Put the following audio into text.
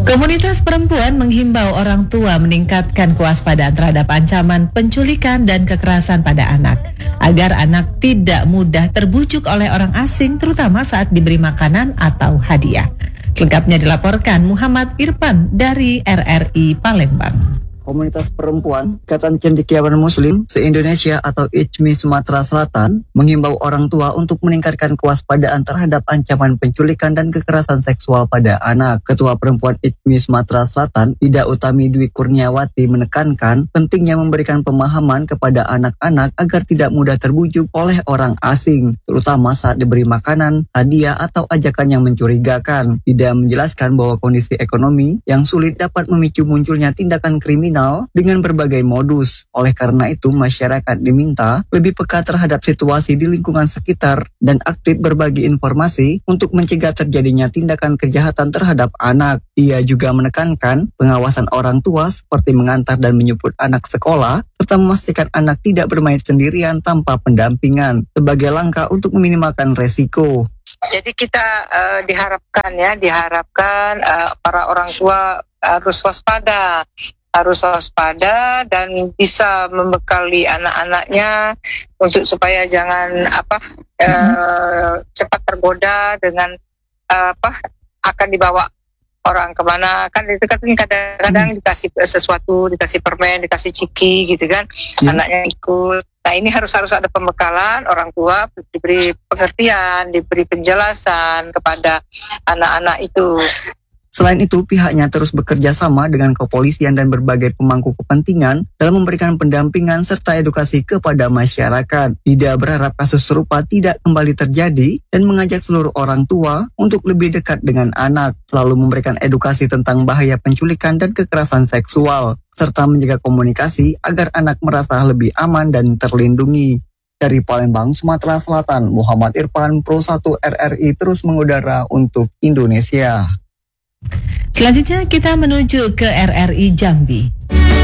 Komunitas perempuan menghimbau orang tua meningkatkan kewaspadaan terhadap ancaman penculikan dan kekerasan pada anak, agar anak tidak mudah terbujuk oleh orang asing, terutama saat diberi makanan atau hadiah. Selengkapnya dilaporkan Muhammad Irfan dari RRI Palembang. Komunitas perempuan Ikatan Cendekiawan Muslim se-Indonesia atau ICMI Sumatera Selatan menghimbau orang tua untuk meningkatkan kewaspadaan terhadap ancaman penculikan dan kekerasan seksual pada anak. Ketua Perempuan ICMI Sumatera Selatan, Ida Utami Dwi Kurniawati, menekankan pentingnya memberikan pemahaman kepada anak-anak agar tidak mudah terbujuk oleh orang asing, terutama saat diberi makanan, hadiah, atau ajakan yang mencurigakan. Ida menjelaskan bahwa kondisi ekonomi yang sulit dapat memicu munculnya tindakan kriminal dengan berbagai modus. Oleh karena itu, masyarakat diminta lebih peka terhadap situasi di lingkungan sekitar dan aktif berbagi informasi untuk mencegah terjadinya tindakan kejahatan terhadap anak. Ia juga menekankan pengawasan orang tua seperti mengantar dan menjemput anak sekolah, serta memastikan anak tidak bermain sendirian tanpa pendampingan sebagai langkah untuk meminimalkan resiko. Jadi kita diharapkan para orang tua harus waspada dan bisa membekali anak-anaknya untuk supaya jangan cepat tergoda dengan akan dibawa orang kemana. Kan itu kan kadang-kadang dikasih sesuatu, dikasih permen, dikasih ciki gitu kan, anaknya ikut. Nah, ini harus ada pembekalan, orang tua diberi pengertian, diberi penjelasan kepada anak-anak itu. Selain itu, pihaknya terus bekerja sama dengan kepolisian dan berbagai pemangku kepentingan dalam memberikan pendampingan serta edukasi kepada masyarakat. Ida berharap kasus serupa tidak kembali terjadi dan mengajak seluruh orang tua untuk lebih dekat dengan anak, selalu memberikan edukasi tentang bahaya penculikan dan kekerasan seksual, serta menjaga komunikasi agar anak merasa lebih aman dan terlindungi. Dari Palembang, Sumatera Selatan, Muhammad Irfan, Pro 1 RRI terus mengudara untuk Indonesia. Selanjutnya kita menuju ke RRI Jambi.